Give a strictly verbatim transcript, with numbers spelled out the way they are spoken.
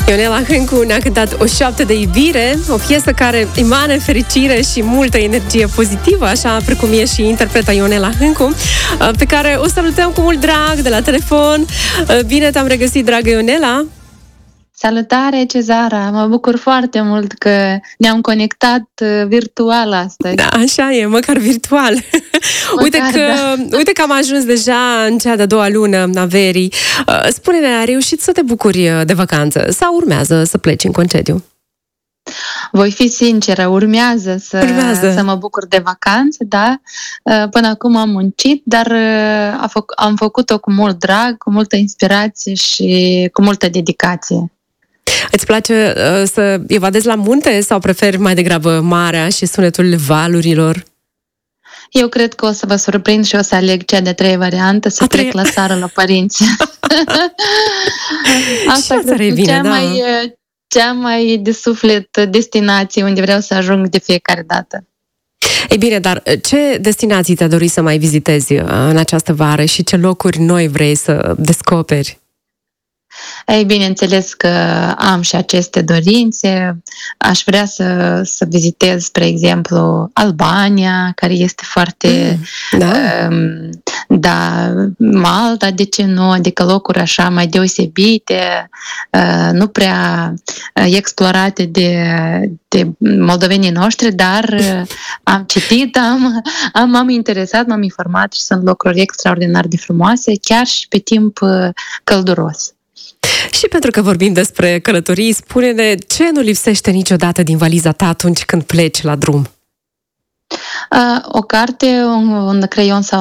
Ionela Hâncu ne-a cântat O șoaptă de iubire, o piesă care emană fericire și multă energie pozitivă, așa precum e și interpreta Ionela Hâncu, pe care o salutăm cu mult drag de la telefon. Bine te-am regăsit, dragă Ionela! Salutare, Cezara! Mă bucur foarte mult că ne-am conectat virtual astăzi. Da, așa e, măcar virtual. Măcar, uite, că, da. uite că am ajuns deja în cea de-a doua lună a verii. Spune-ne, ai reușit să te bucuri de vacanță sau urmează să pleci în concediu? Voi fi sinceră, urmează să, urmează să mă bucur de vacanță, da? Până acum am muncit, dar am făcut-o cu mult drag, cu multă inspirație și cu multă dedicație. Îți place uh, să evadezi la munte sau preferi mai degrabă marea și sunetul valurilor? Eu cred că o să vă surprind și o să aleg cea de trei variantă, să a plec trei... la țară la părinți. Asta cred că bine, cea, da. mai, cea mai de suflet destinație unde vreau să ajung de fiecare dată. Ei bine, dar ce destinații te-a dorit să mai vizitezi în această vară și ce locuri noi vrei să descoperi? Ei, bineînțeles că am și aceste dorințe. Aș vrea să, să vizitez, spre exemplu, Albania, care este foarte... Mm, da. Um, da, Malta, de ce nu? Adică locuri așa mai deosebite, uh, nu prea explorate de, de moldovenii noștri, dar uh, am citit, am, am, m-am interesat, m-am informat și sunt locuri extraordinar de frumoase, chiar și pe timp uh, călduros. Și pentru că vorbim despre călătorii, spune-ne ce nu lipsește niciodată din valiza ta atunci când pleci la drum? O carte, un, un creion sau